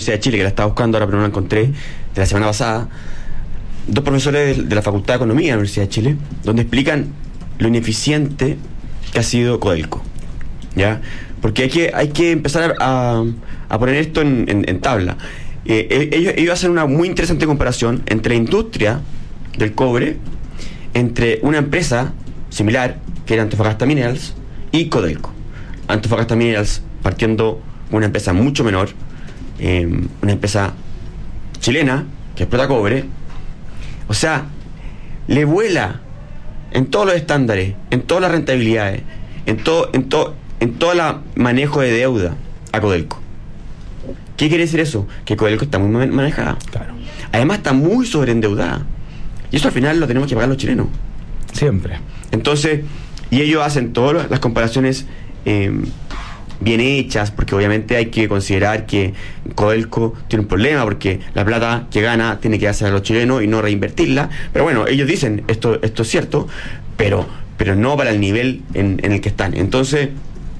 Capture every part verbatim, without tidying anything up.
Universidad de Chile, que la estaba buscando ahora pero no la encontré, de la semana pasada, dos profesores de, de la Facultad de Economía de la Universidad de Chile, donde explican lo ineficiente que ha sido Codelco, ¿ya? Porque hay que, hay que empezar a, a poner esto en, en, en tabla. Eh, ellos, ellos hacen una muy interesante comparación entre la industria del cobre, entre una empresa similar, que era Antofagasta Minerals, y Codelco. Antofagasta Minerals partiendo una empresa mucho menor, eh, una empresa chilena que explota cobre, o sea, le vuela en todos los estándares, en todas las rentabilidades, en todo, en todo, en todo el manejo de deuda a Codelco. ¿Qué quiere decir eso? Que Codelco está muy manejada. Claro. Además está muy sobreendeudada. Y eso al final lo tenemos que pagar los chilenos. Siempre. Entonces, y ellos hacen todas las comparaciones eh, bien hechas, porque obviamente hay que considerar que Codelco tiene un problema, porque la plata que gana tiene que darse a los chilenos y no reinvertirla. Pero bueno, ellos dicen, esto, esto es cierto, pero, pero no para el nivel en, en el que están. Entonces,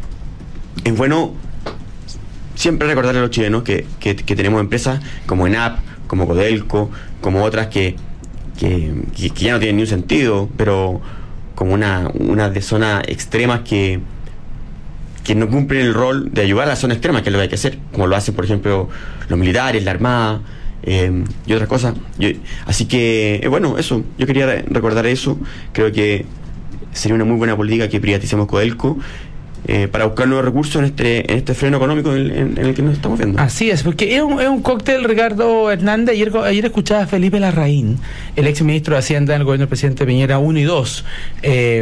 es bueno siempre recordarle a los chilenos que, que, que tenemos empresas como ENAP, como Codelco, como otras que, que, que, que ya no tienen ni un sentido, pero como una, una de zonas extremas que, que no cumplen el rol de ayudar a las zonas extremas, que es lo que hay que hacer, como lo hacen, por ejemplo, los militares, la Armada, eh, y otras cosas. Yo, así que, eh, bueno, eso, yo quería re- recordar eso. Creo que sería una muy buena política que privaticemos Codelco, Eh, para buscar nuevos recursos en este en este freno económico en, en, en el que nos estamos viendo. Así es, porque es un, es un cóctel, Ricardo Hernández. Ayer, ayer escuchaba a Felipe Larraín, el ex ministro de Hacienda del gobierno del presidente Piñera uno y dos, eh,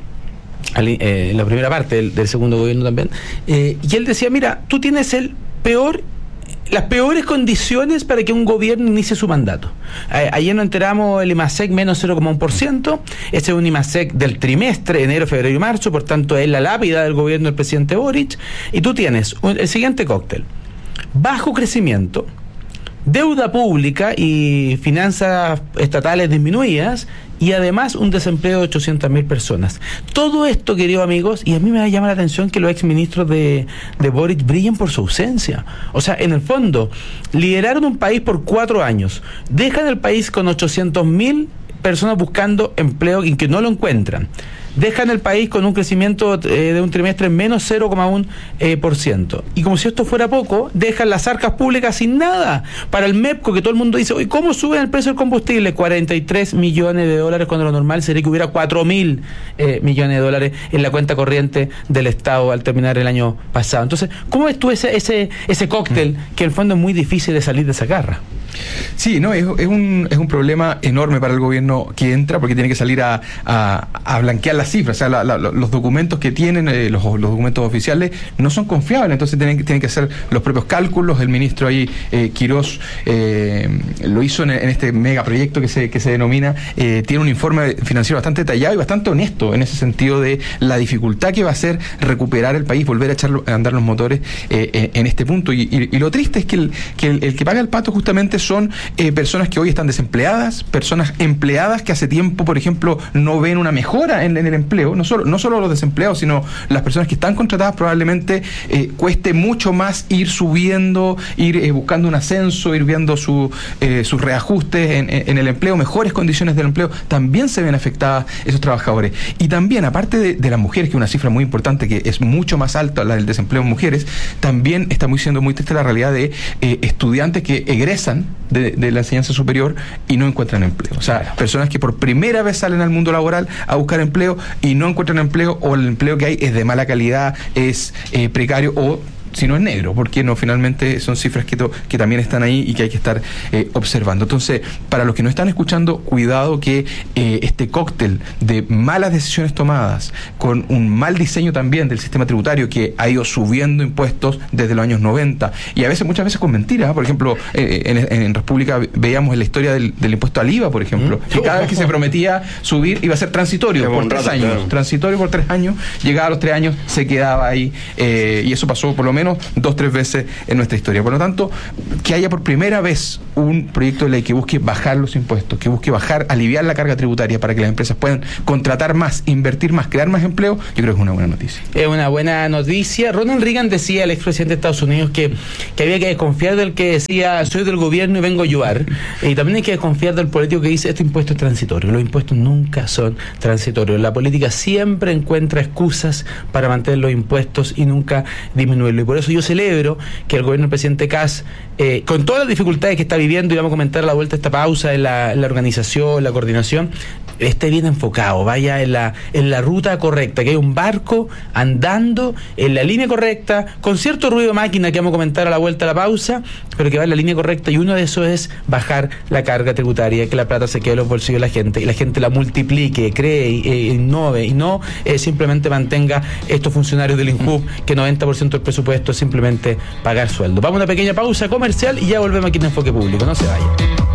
al, eh, en la primera parte del, del segundo gobierno también, eh, y él decía, mira, tú tienes el peor las peores condiciones para que un gobierno inicie su mandato. A, ayer nos enteramos el IMASEC menos cero coma uno por ciento, ese es un IMASEC del trimestre, enero, febrero y marzo, por tanto es la lápida del gobierno del presidente Boric, y tú tienes un, el siguiente cóctel: bajo crecimiento, deuda pública y finanzas estatales disminuidas, y además un desempleo de ochocientas mil personas. Todo esto, queridos amigos, y a mí me llama la atención que los exministros de, de Boric brillen por su ausencia. O sea, en el fondo, lideraron un país por cuatro años, dejan el país con ochocientos mil personas buscando empleo y que no lo encuentran. Dejan el país con un crecimiento eh, de un trimestre en menos cero coma uno por ciento. Y como si esto fuera poco, dejan las arcas públicas sin nada. Para el MEPCO, que todo el mundo dice, oye, ¿cómo suben el precio del combustible? cuarenta y tres millones de dólares, cuando lo normal sería que hubiera cuatro mil eh, millones de dólares en la cuenta corriente del Estado al terminar el año pasado. Entonces, ¿cómo ves tú ese, ese, ese cóctel que en el fondo es muy difícil de salir de esa garra? Sí, no, es, es un es un problema enorme para el gobierno que entra, porque tiene que salir a, a, a blanquear las cifras. O sea, la, la, los documentos que tienen, eh, los, los documentos oficiales, no son confiables, entonces tienen, tienen que hacer los propios cálculos. El ministro ahí, eh, Quirós, eh, lo hizo en, en este megaproyecto que se, que se denomina, eh, tiene un informe financiero bastante detallado y bastante honesto en ese sentido de la dificultad que va a ser recuperar el país, volver a echar a andar los motores eh, en este punto. Y, y, y lo triste es que el que, el, el que paga el pato justamente son eh, personas que hoy están desempleadas, personas empleadas que hace tiempo, por ejemplo, no ven una mejora en, en el empleo, no solo, no solo los desempleados, sino las personas que están contratadas. Probablemente eh, cueste mucho más ir subiendo, ir eh, buscando un ascenso, ir viendo su, eh, sus reajustes en, en el empleo, mejores condiciones del empleo. También se ven afectadas esos trabajadores. Y también, aparte de, de las mujeres, que es una cifra muy importante, que es mucho más alta la del desempleo en mujeres, también está muy siendo muy triste la realidad de eh, estudiantes que egresan de, de la enseñanza superior y no encuentran empleo. O sea, personas que por primera vez salen al mundo laboral a buscar empleo y no encuentran empleo, o el empleo que hay es de mala calidad, es eh, precario, o si no es negro, porque no, finalmente son cifras que, to, que también están ahí y que hay que estar eh, observando. Entonces, para los que no están escuchando, cuidado que eh, este cóctel de malas decisiones tomadas, con un mal diseño también del sistema tributario, que ha ido subiendo impuestos desde los años noventa, y a veces, muchas veces con mentiras. Por ejemplo, eh, en, en República veíamos en la historia del, del impuesto al I V A, por ejemplo, que cada vez que se prometía subir iba a ser transitorio por tres años, transitorio por tres años, llegaba a los tres años, se quedaba ahí, eh, y eso pasó por lo menos menos dos, tres veces en nuestra historia. Por lo tanto, que haya por primera vez un proyecto de ley que busque bajar los impuestos, que busque bajar, aliviar la carga tributaria para que las empresas puedan contratar más, invertir más, crear más empleo, yo creo que es una buena noticia. Es una buena noticia. Ronald Reagan decía, el expresidente de Estados Unidos, que, que había que desconfiar del que decía soy del gobierno y vengo a ayudar. Y también hay que desconfiar del político que dice este impuesto es transitorio. Los impuestos nunca son transitorios. La política siempre encuentra excusas para mantener los impuestos y nunca disminuirlo. Y por eso yo celebro que el gobierno del presidente Kass, eh, con todas las dificultades que está viviendo, y vamos a comentar a la vuelta de esta pausa, en la, en la organización, la coordinación, esté bien enfocado, vaya en la, en la ruta correcta, que hay un barco andando en la línea correcta, con cierto ruido de máquina que vamos a comentar a la vuelta de la pausa, pero que va en la línea correcta, y uno de esos es bajar la carga tributaria, que la plata se quede en los bolsillos de la gente, y la gente la multiplique, cree, eh, innove, y no eh, simplemente mantenga estos funcionarios del INJUB, que noventa por ciento del presupuesto es simplemente pagar sueldo. Vamos a una pequeña pausa comercial y ya volvemos aquí en Enfoque Público, no se vayan.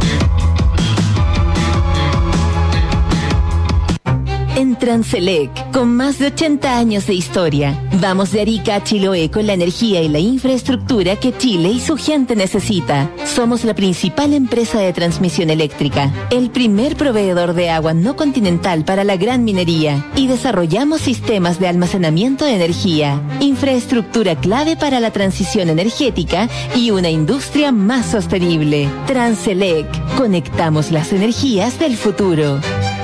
En Transelec, con más de ochenta años de historia, vamos de Arica a Chiloé con la energía y la infraestructura que Chile y su gente necesita. Somos la principal empresa de transmisión eléctrica, el primer proveedor de agua no continental para la gran minería, y desarrollamos sistemas de almacenamiento de energía, infraestructura clave para la transición energética y una industria más sostenible. Transelec, conectamos las energías del futuro.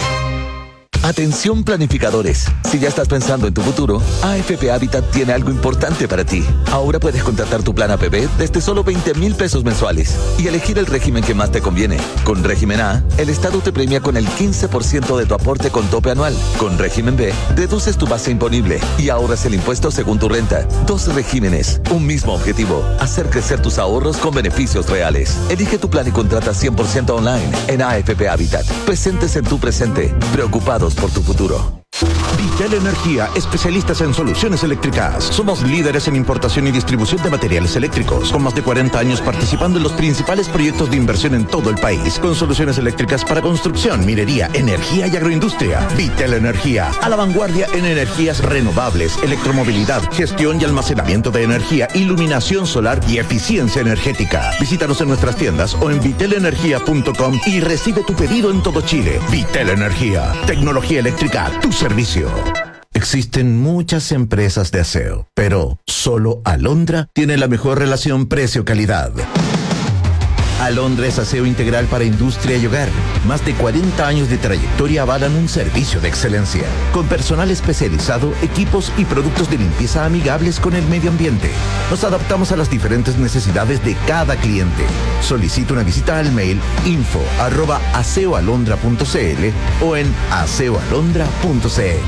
Atención planificadores, si ya estás pensando en tu futuro, A F P Habitat tiene algo importante para ti. Ahora puedes contratar tu plan A P B desde solo veinte mil pesos mensuales y elegir el régimen que más te conviene. Con régimen A, el Estado te premia con el quince por ciento de tu aporte con tope anual. Con régimen B, deduces tu base imponible y ahorras el impuesto según tu renta. Dos regímenes, un mismo objetivo, hacer crecer tus ahorros con beneficios reales. Elige tu plan y contrata cien por ciento online en A F P Habitat. Presentes en tu presente, preocupados por tu futuro. Vitel Energía, especialistas en soluciones eléctricas. Somos líderes en importación y distribución de materiales eléctricos, con más de cuarenta años participando en los principales proyectos de inversión en todo el país, con soluciones eléctricas para construcción, minería, energía y agroindustria. Vitel Energía, a la vanguardia en energías renovables, electromovilidad, gestión y almacenamiento de energía, iluminación solar y eficiencia energética. Visítanos en nuestras tiendas o en vitel energía punto com y recibe tu pedido en todo Chile. Vitel Energía, tecnología eléctrica a tu servicio. Existen muchas empresas de aseo, pero solo Alondra tiene la mejor relación precio-calidad. Alondra es aseo integral para industria y hogar. Más de cuarenta años de trayectoria avalan un servicio de excelencia, con personal especializado, equipos y productos de limpieza amigables con el medio ambiente. Nos adaptamos a las diferentes necesidades de cada cliente. Solicita una visita al mail info arroba aseoalondra punto cl o en aseoalondra punto cl.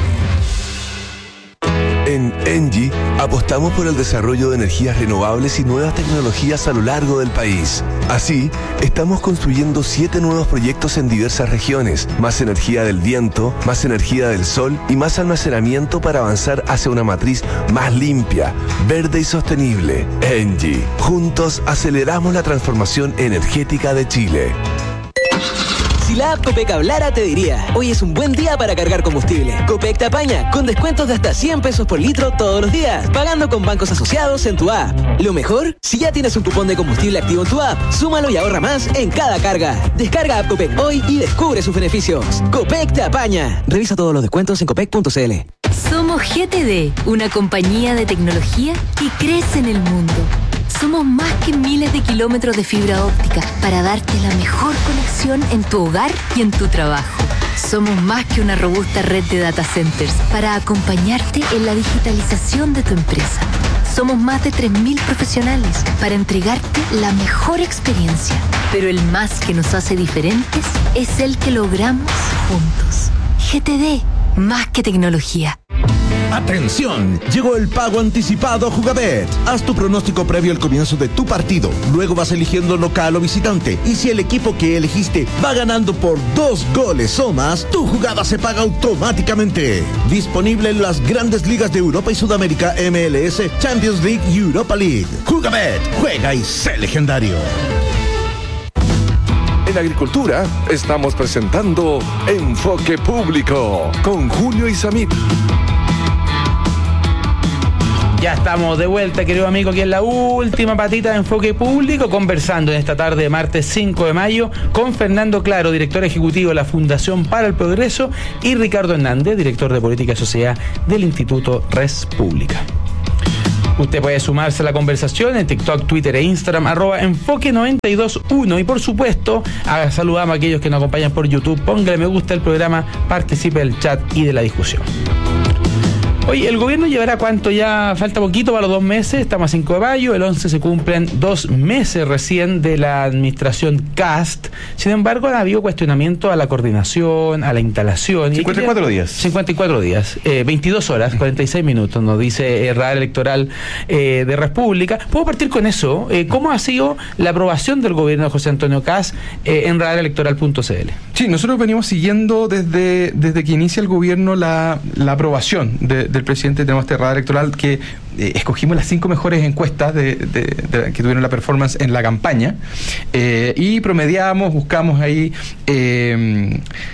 En Engie apostamos por el desarrollo de energías renovables y nuevas tecnologías a lo largo del país. Así, estamos construyendo siete nuevos proyectos en diversas regiones, más energía del viento, más energía del sol y más almacenamiento para avanzar hacia una matriz más limpia, verde y sostenible. Engie, juntos aceleramos la transformación energética de Chile. Si la app Copec hablara, te diría, hoy es un buen día para cargar combustible. Copec te apaña, con descuentos de hasta cien pesos por litro todos los días, pagando con bancos asociados en tu app. Lo mejor, si ya tienes un cupón de combustible activo en tu app, súmalo y ahorra más en cada carga. Descarga app Copec hoy y descubre sus beneficios. Copec te apaña. Revisa todos los descuentos en copec punto cl. Somos G T D, una compañía de tecnología que crece en el mundo. Somos más que miles de kilómetros de fibra óptica para darte la mejor conexión en tu hogar y en tu trabajo. Somos más que una robusta red de data centers para acompañarte en la digitalización de tu empresa. Somos más de tres mil profesionales para entregarte la mejor experiencia. Pero el más que nos hace diferentes es el que logramos juntos. G T D, más que tecnología. ¡Atención! Llegó el pago anticipado Jugabet. Haz tu pronóstico previo al comienzo de tu partido. Luego vas eligiendo local o visitante. Y si el equipo que elegiste va ganando por dos goles o más, tu jugada se paga automáticamente. Disponible en las grandes ligas de Europa y Sudamérica, M L S, Champions League y Europa League. Jugabet, juega y sé legendario. En Agricultura estamos presentando Enfoque Público con Julio Isamit. Ya estamos de vuelta, querido amigo, aquí en la última patita de Enfoque Público, conversando en esta tarde de martes cinco de mayo con Fernando Claro, director ejecutivo de la Fundación para el Progreso, y Ricardo Hernández, director de Política y Sociedad del Instituto Res Pública. Usted puede sumarse a la conversación en TikTok, Twitter e Instagram, arroba enfoque noventa y dos uno. Y por supuesto, a, saludamos a aquellos que nos acompañan por YouTube. Póngale me gusta al programa, participe del chat y de la discusión. Oye, el gobierno llevará cuánto, ya falta poquito para los dos meses, estamos a cinco de mayo, el once se cumplen dos meses recién de la administración Cast. Sin embargo, ha habido cuestionamiento a la coordinación, a la instalación. cincuenta y cuatro días. cincuenta y cuatro días, eh, veintidós horas, cuarenta y seis minutos, nos dice el radar electoral eh, de República. Puedo partir con eso. Eh, ¿Cómo ha sido la aprobación del gobierno de José Antonio Cast eh, en radar electoral punto c l? Sí, nosotros venimos siguiendo desde, desde que inicia el gobierno la, la aprobación de, del presidente. Tenemos este radar electoral que eh, escogimos las cinco mejores encuestas de, de, de, que tuvieron la performance en la campaña eh, y promediamos, buscamos ahí eh,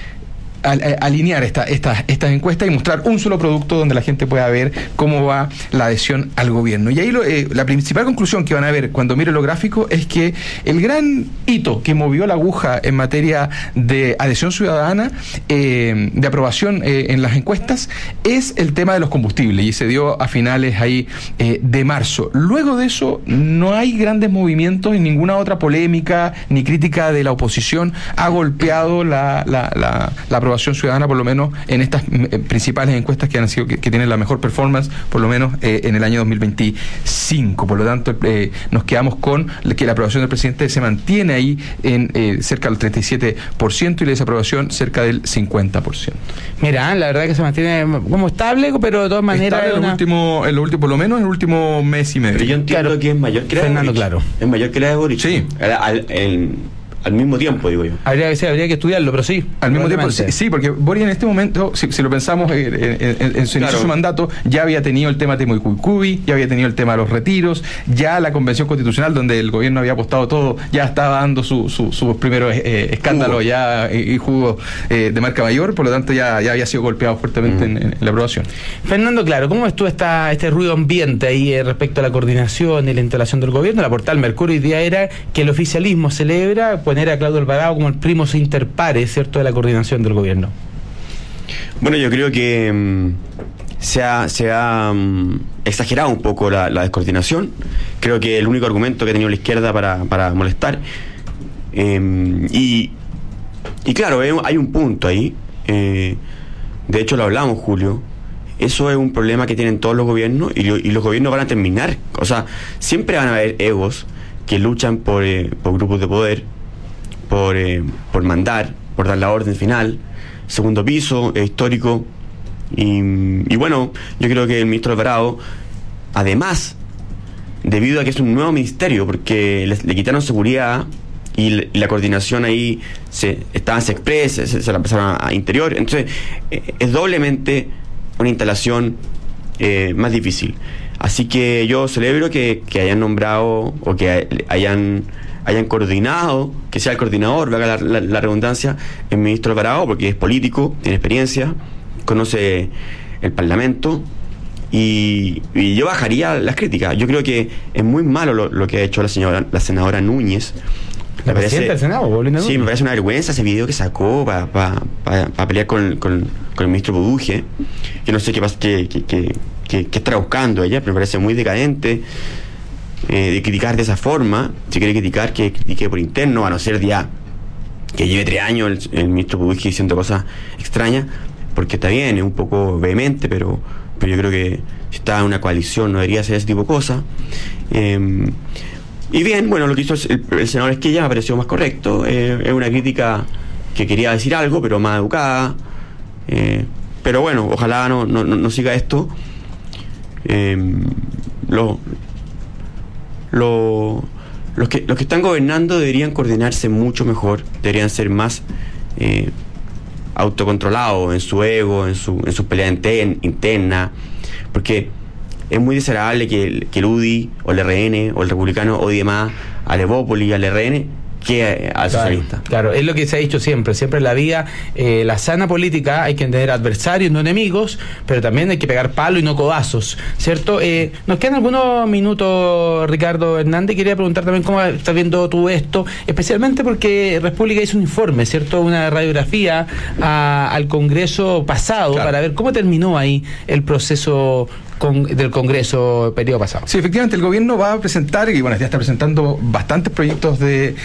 alinear esta, esta, estas encuestas y mostrar un solo producto donde la gente pueda ver cómo va la adhesión al gobierno. Y ahí lo, eh, la principal conclusión que van a ver cuando miren los gráficos es que el gran hito que movió la aguja en materia de adhesión ciudadana, eh, de aprobación eh, en las encuestas, es el tema de los combustibles, y se dio a finales ahí eh, de marzo. Luego de eso no hay grandes movimientos, y ninguna otra polémica ni crítica de la oposición ha golpeado la, la, la, la aprobación ciudadana, por lo menos en estas eh, principales encuestas que han sido que, que tienen la mejor performance, por lo menos eh, en el año dos mil veinticinco. Por lo tanto, eh, nos quedamos con que la aprobación del presidente se mantiene ahí en eh, cerca del treinta y siete por ciento y la desaprobación cerca del cincuenta por ciento. Mira, la verdad que se mantiene como estable, pero de todas maneras estable en, una... los últimos, en los últimos, por lo menos en el último mes y medio. Pero yo entiendo Claro. que es mayor que la de Fernando, Boric. claro. Es mayor que la de Boric. Sí. Al, al, el- al mismo tiempo, digo yo. Habría que, sí, habría que estudiarlo, pero sí. Al mismo tiempo, sí, probablemente. sí, porque Boric en este momento, si, si lo pensamos eh, en, en- en su inicio Claro. de su mandato, ya había tenido el tema Temucuicui, ya había tenido el tema de los retiros, ya la convención constitucional donde el gobierno había apostado todo, ya estaba dando su- su- sus primeros eh, escándalos Jugo. ya y, y jugos eh, de marca mayor, por lo tanto ya, ya había sido golpeado fuertemente Mm. en, en la aprobación. Fernando, claro, ¿cómo ves tú esta, este ruido ambiente ahí eh, respecto a la coordinación y la instalación del gobierno? La portal Mercurio hoy día era que el oficialismo celebra poner a Claudio Alvarado como el primo se interpare, ¿cierto?, de la coordinación del gobierno. Bueno, yo creo que mm, se ha, se ha mm, exagerado un poco la, la descoordinación. Creo que el único argumento que ha tenido la izquierda para, para molestar. Eh, y, y claro, eh, hay un punto ahí. Eh, de hecho, lo hablamos, Julio. Eso es un problema que tienen todos los gobiernos y, lo- y los gobiernos van a terminar. O sea, siempre van a haber egos que luchan por, eh, por grupos de poder, por, eh, por mandar, por dar la orden final, segundo piso, eh, histórico. Y, y bueno, yo creo que el ministro Alvarado, además, debido a que es un nuevo ministerio, porque le, le quitaron seguridad y, le- y la coordinación ahí se estaba en Sexpress, se, se la pasaron a, a Interior, entonces eh, es doblemente una instalación eh, más difícil. Así que yo celebro que, que hayan nombrado o que hayan hayan coordinado, que sea el coordinador, valga la, la, la redundancia, el ministro Alvarado, porque es político, tiene experiencia, conoce el Parlamento, y, y yo bajaría las críticas. Yo creo que es muy malo lo, lo que ha hecho la señora, la senadora Núñez. La presidenta del Senado, Paulina Sí, Núñez. me parece una vergüenza ese video que sacó para pa, pa, pa pelear con, con, con el ministro Buduje. Yo no sé qué, pas- qué, qué, qué, qué, qué estará buscando ella, pero me parece muy decadente eh, de criticar de esa forma. Si quiere criticar, que critique por interno, a no ser ya que lleve tres años el, el ministro Buduje diciendo cosas extrañas, porque está bien, es un poco vehemente, pero, pero yo creo que si está en una coalición no debería hacer ese tipo de cosas. Eh, Y bien, bueno, lo que hizo el, el senador Esquella me pareció más correcto. Eh, es una crítica que quería decir algo, pero más educada. Eh, pero bueno, ojalá no, no, no siga esto. Eh, lo, lo, los, que, los que están gobernando deberían coordinarse mucho mejor, deberían ser más eh, autocontrolados en su ego, en su, en sus peleas inter, internas, porque es muy desagradable que el, que el U D I o el R N o el republicano odie más al Evópoli y al R N que al socialista. Claro, es lo que se ha dicho siempre, siempre en la vida, eh, la sana política hay que tener adversarios, no enemigos, pero también hay que pegar palo y no codazos, ¿cierto? Eh, nos quedan algunos minutos, Ricardo Hernández, quería preguntar también cómo estás viendo tú esto, especialmente porque República hizo un informe, ¿cierto? Una radiografía a, al Congreso pasado, claro, para ver cómo terminó ahí el proceso Con, del Congreso periodo pasado. Sí, efectivamente, el gobierno va a presentar, y bueno, ya está presentando bastantes proyectos de